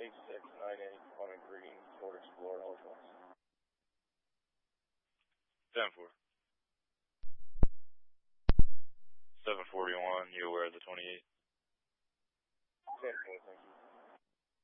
8698 Clement Green, Ford Explorer, Halifax. 10-4. 741, you aware of the 28?